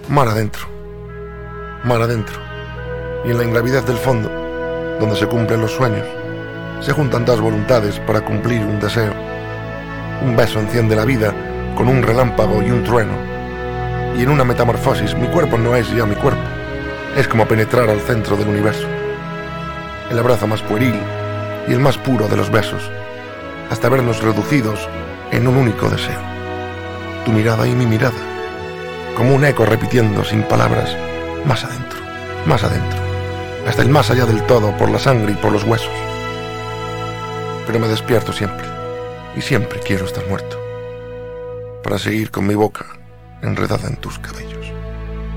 Mar adentro. Mar adentro. Y en la ingravidez del fondo, donde se cumplen los sueños, se juntan dos voluntades para cumplir un deseo. Un beso enciende la vida con un relámpago y un trueno. Y en una metamorfosis mi cuerpo no es ya mi cuerpo. Es como penetrar al centro del universo. El abrazo más pueril y el más puro de los besos, hasta vernos reducidos en un único deseo. Tu mirada y mi mirada, como un eco repitiendo sin palabras, más adentro, hasta el más allá del todo, por la sangre y por los huesos. Pero me despierto siempre, y siempre quiero estar muerto, para seguir con mi boca enredada en tus cabellos.